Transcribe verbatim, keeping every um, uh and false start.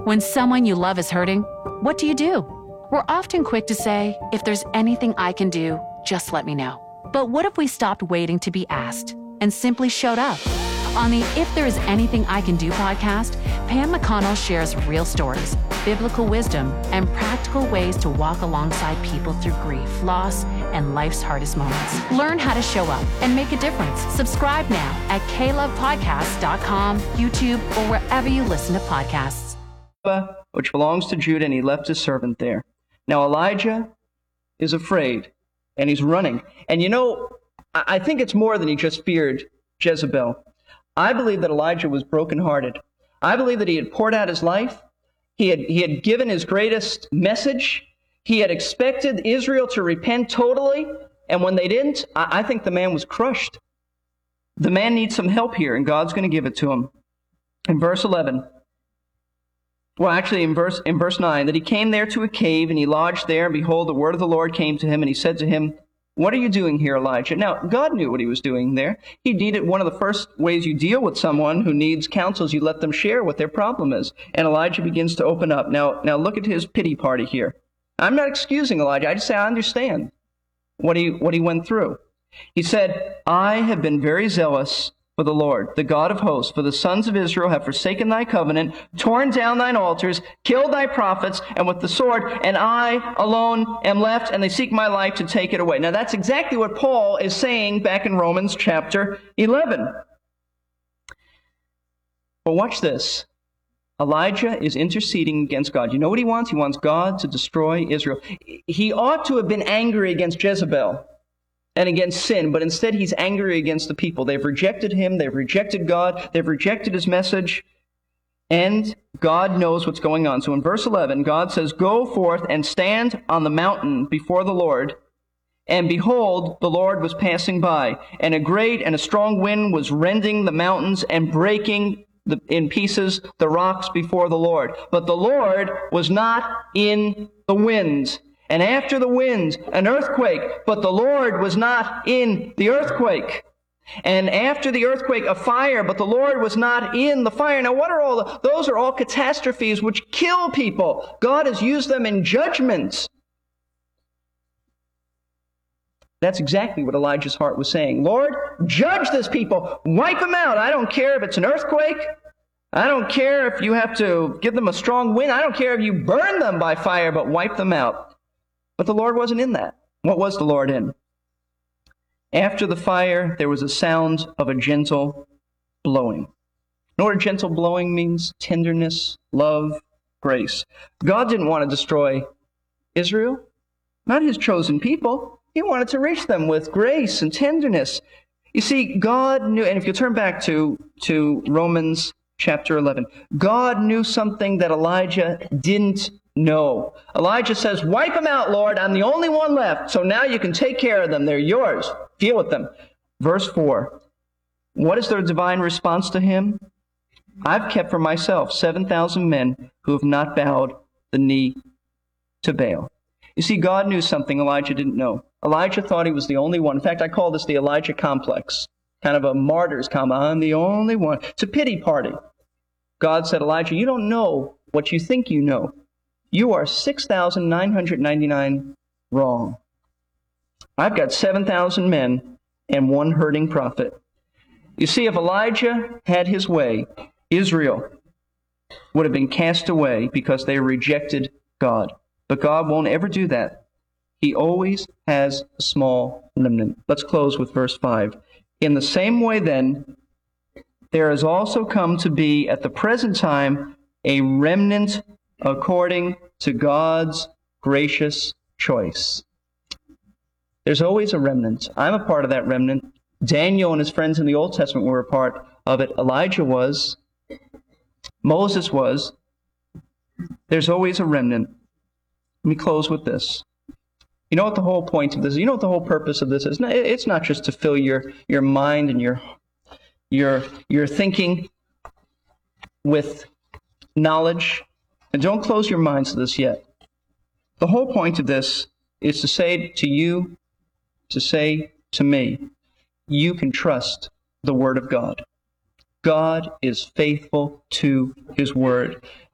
When someone you love is hurting, what do you do? We're often quick to say, if there's anything I can do, just let me know. But what if we stopped waiting to be asked and simply showed up? On the If There Is Anything I Can Do podcast, Pam McConnell shares real stories, biblical wisdom, and practical ways to walk alongside people through grief, loss, and life's hardest moments. Learn how to show up and make a difference. Subscribe now at k love podcast dot com, YouTube, or wherever you listen to podcasts. Which belongs to Judah, and he left his servant there. Now Elijah is afraid, and he's running. And you know, I think it's more than he just feared Jezebel. I believe that Elijah was brokenhearted. I believe that he had poured out his life. He had, he had given his greatest message. He had expected Israel to repent totally, and when they didn't, I, I think the man was crushed. The man needs some help here, and God's going to give it to him. In verse eleven, well, actually, in verse in verse nine, that he came there to a cave, and he lodged there, and behold, the word of the Lord came to him, and he said to him, "What are you doing here, Elijah?" Now, God knew what he was doing there. He needed one of the first ways you deal with someone who needs counsel is you let them share what their problem is. And Elijah begins to open up. Now, now look at his pity party here. I'm not excusing Elijah. I just say I understand what he what he went through. He said, "I have been very zealous for the Lord, the God of hosts, for the sons of Israel have forsaken thy covenant, torn down thine altars, killed thy prophets, and with the sword, and I alone am left, and they seek my life to take it away." Now that's exactly what Paul is saying back in Romans chapter eleven. But watch this. Elijah is interceding against God. You know what he wants? He wants God to destroy Israel. He ought to have been angry against Jezebel and against sin, but instead he's angry against the people. They've rejected him, they've rejected God, they've rejected his message, and God knows what's going on. So in verse eleven, God says, "Go forth and stand on the mountain before the Lord. And behold, the Lord was passing by, and a great and a strong wind was rending the mountains and breaking the, in pieces the rocks before the Lord. But the Lord was not in the wind. And after the wind, an earthquake, but the Lord was not in the earthquake. And after the earthquake, a fire, but the Lord was not in the fire." Now what are all the, those are all catastrophes which kill people. God has used them in judgment. That's exactly what Elijah's heart was saying. Lord, judge this people. Wipe them out. I don't care if it's an earthquake. I don't care if you have to give them a strong wind. I don't care if you burn them by fire, but wipe them out. But the Lord wasn't in that. What was the Lord in? After the fire, there was a sound of a gentle blowing. You know what a gentle blowing means? Tenderness, love, grace. God didn't want to destroy Israel, not his chosen people. He wanted to reach them with grace and tenderness. You see, God knew, and if you turn back to, to Romans chapter eleven, God knew something that Elijah didn't know. Elijah says, "Wipe them out, Lord. I'm the only one left. So now you can take care of them. They're yours. Deal with them." Verse four. What is their divine response to him? "I've kept for myself seven thousand men who have not bowed the knee to Baal." You see, God knew something Elijah didn't know. Elijah thought he was the only one. In fact, I call this the Elijah complex. Kind of a martyr's complex. I'm the only one. It's a pity party. God said, "Elijah, you don't know what you think you know. You are six thousand nine hundred ninety-nine wrong. I've got seven thousand men and one hurting prophet." You see, if Elijah had his way, Israel would have been cast away because they rejected God. But God won't ever do that. He always has a small remnant. Let's close with verse five. "In the same way then, there has also come to be at the present time a remnant according to God's gracious choice." There's always a remnant. I'm a part of that remnant. Daniel and his friends in the Old Testament were a part of it. Elijah was. Moses was. There's always a remnant. Let me close with this. You know what the whole point of this is? You know what the whole purpose of this is? It's not just to fill your, your mind and your, your, your thinking with knowledge. And don't close your minds to this yet. The whole point of this is to say to you, to say to me, you can trust the Word of God. God is faithful to His Word.